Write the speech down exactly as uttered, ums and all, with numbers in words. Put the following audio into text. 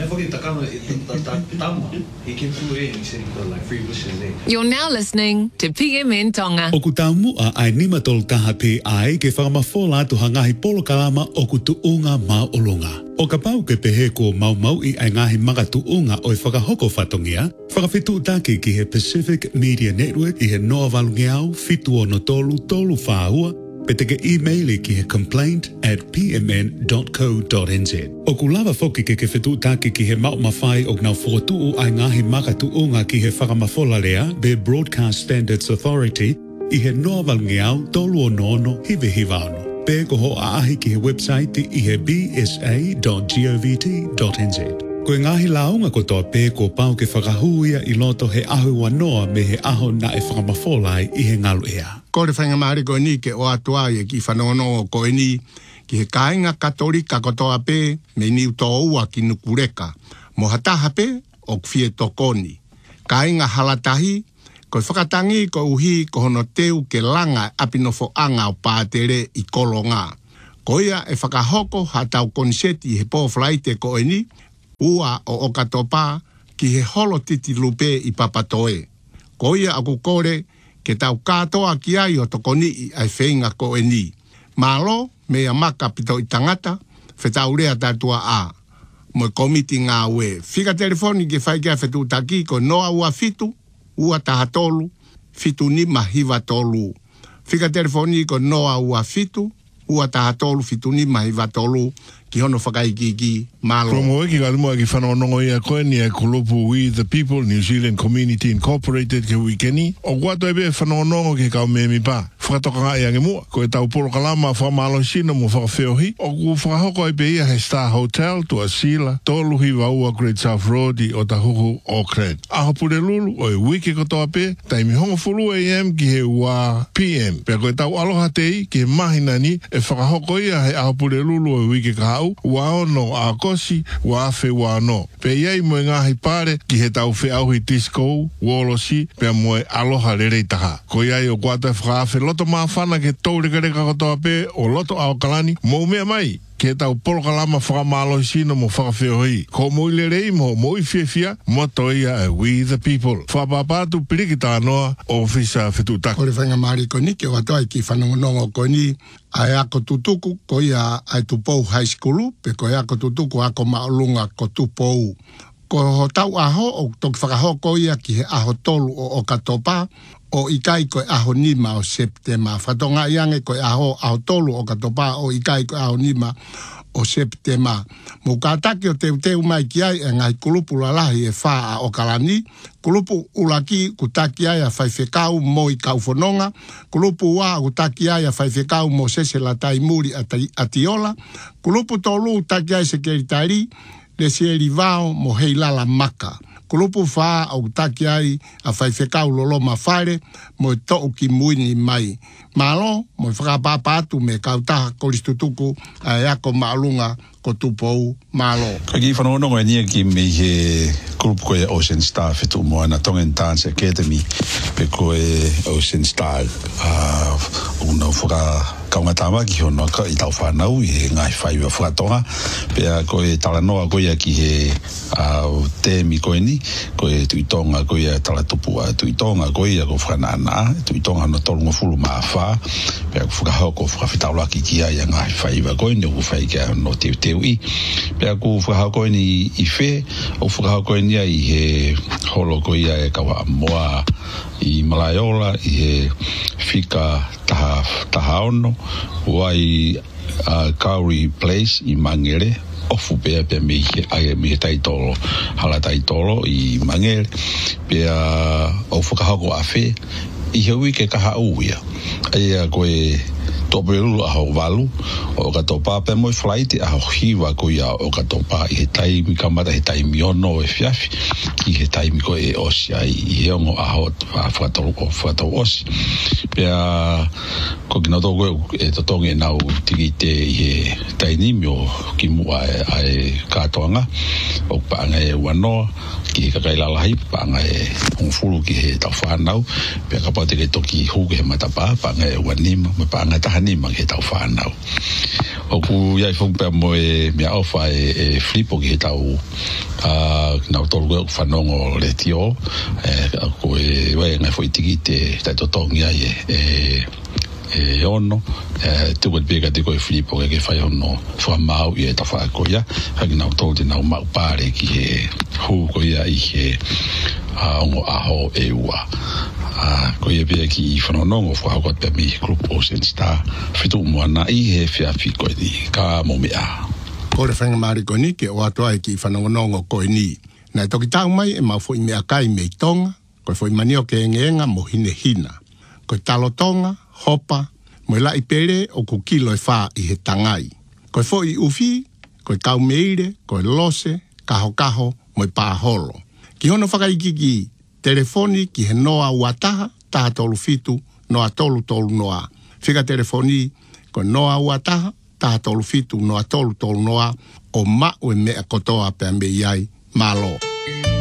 You're now listening to P M N Tonga. O ku tamu a ai ni matol kaha pe ai ke whakamafola tu hangahi polo kalama o ku tuunga maolonga. O ka pau ke pehe ko mau mau I ai ngahi manga tuunga o I whakahoko whatongia, whakawhitu take ki he Pacific Media Network I he noa walungiau fitu o no tolu tolu whaahua, pe teke e-maili ki he complaint at p m n dot co dot n z. O ku lava foki ke ke whitu take ki he mau mawhai o ngau whotu ai ngahi maka tuunga ki he whakamafola lea be Broadcast Standards Authority I he noa walungiau tolu o nono hive hivano. Pe ko ho aahi ki he website I he b s a dot govt dot n z. Ko ngahi launga ko toa pe ko pau ke whakahuia I loto he ahu wanoa me he aho na e whakamawholai I he ngalu ea. Ko re whainga maari ko ni ke o atua e ki whanono ko e ni ki he kāinga katolika ko toa pe me ni uto ua ki nukureka. Mo hataha pe o kwhie tokoni. Kāinga halatahi ko whakatangi ko uhi ko hono teu ke langa apinofo anga o pātere I kolonga. Ko ia e whakahoko hatau konseti he pōwhlaite ko e ni, ua o okatopa ki he holo titi lupe I papatoe. Ko ia aku kore ke tau katoa ki ai o tokoni I ai whenga ko e ni. Malo mea maka pito I tangata, whetau rea tatua a. Mo komiti ngā ue. Whika telefoni ke whaikia whetu taki ko noa ua fitu, ua taha tolu, fitu ni mahiva tolu. Whika telefoni ko noa ua fitu, ua taha tolu, fitu ni mahiva tolu, ki hono whakaikiki, malo. Promo eki ka limo eki whanonongo ia koe ni e kulupu We the People, New Zealand Community Incorporated ke wikeni. O kuato ebe whanonongo ke kau me mi pa. Whakatoka ngā ia nge mua. Ko e tau polo kalama whakamalo sino mo whakawheohi. O ku whakahoko ebe ia he Star Hotel, tua Sila, toluhi waua Great South Road I o tahuku Auckland. Aho pure lulu o e wiki kotoa pe, taimi hongo fulu A M ki he ua P M. Pea ko e tau aloha tei ki he mahina ni e whakahoko ia he aho pure lulu o e wiki ka wa ono a kosi wa afe wa no pe iai mo ngahi pare ki he tau fe au hi disco wolosi pe mo aloha lere taha ko iai o kwata fra afe loto mafana ke tau reka ko toa pe o loto au kalani mo mea mai ke tau polo kalama whakamalo sino mo whakawheohi. Ko mo ile rei mo mo I whiawhia, mo toia e We the People. Whapapatu pirikita anoa o whisa whetutaka. Ko re whainga maari ko ni, ke watoa ki whanongonongo ko ni, ai ako tutuku ko ia ai tupou high school, pe ko ia ako tutuku ako maolunga ko tupou. Ko ho tau aho o toki whakahoko ia ki he aho tolu o okatopa, o ikai koe aho nima o Septema. Whatonga iange koe aho aho tolu o katopa o ikai koe aho nima o Septema. Mo kātaki o teu teu mai ki ai e ngai kulupu lalahi e whaa o kalani. Kulupu ulaki kutaki ai a whaiwhekau mo I kauwhanonga. Kulupu wā kutaki ai a whaiwhekau mo sesela tai muri a tiola. Kulupu tolu kutaki ai se keritari le sieri vao mo heilala maka. Kulupu whaa au taki ai a whaiwhekau lolo mawhare mo to'u ki muini mai. Malo, mo whakapapatu me kautaha koristutuku a eako maalunga ko tupou malo. Ka ki whanonongo e nia ki me he kulupu koe Ocean Star whetu moa na Tongan Dance Academy pe koe Ocean Star uh, una whaka kaunga tama ki hono ka I tau whanau I he ngai whaiwa whakatonga pea koe talanoa koe ki he uh, temi koe ni koe tuitonga koe talatupu a tuitonga koe a ko whanana tuitonga no tolunga fulu maa wha pea ko whakahoko whakawhitaulaki ki ai a ngai whaiwa koe ni o whaikia no teu teu I pea ko whakahoko ni I whe o whakahoko ni ai he holo koe e kawa moa I Malaiola I he whika taha, taha ono wai uh, Kauri Place I Mangere ofu pea pea me he ai me he taitolo hala taitolo I Mangere pea o whakahoko a whe I he wike kaha uia ai a koe topelu a ho valu o ka topa pe mo flight a ho hiwa ko ia o ka topa I he taimi kamata he taimi ono e fiafi I he taimi ko e osi ai I he ongo a ho a whatoro o whatoro osi pea ko kina toko e totonge nau tiki te I he tainimi o ki mua e, e katoanga o paanga e wanoa ki he kakailalahai paanga e ongfuru ki he tau whanau pea kapate ke toki huke he matapa paanga e wanima me paanga taha ni mang he tau whanau. o ku ia fong pe mo e me ofa e flip o ki tau a na to go fanongo le tio e ko e we nga foi tikite ta to tongia e e ono e tu would be ga ko flip o ke fai ono fo mau e ta fa ko ia ha na to de na mau pare ki e hu ko ia i he a ngo aho e ua a ko ia be ki fanongo fo ha ko pe mi group Ocean Star fitu mo na i he fia fi ko di ka mo me a ko le fenga mari ko ni ke o atoa ki fanongo ko ni na to ki tau mai e ma fo i me akai me tonga ko fo i manio ke ngenga mo hine hina ko talo tonga hopa mo la i pere o ku kilo e fa i he tangai ko fo i ufi ko tau meire ko lose kaho kaho mo pa holo ki hono whakaiki ki telefoni ki he noa uataha taha tolu fitu noa tolu tolu noa whika telefoni ko noa uataha taha tolu fitu noa tolu tolu noa o ma o e mea kotoa pe ambe iai malo.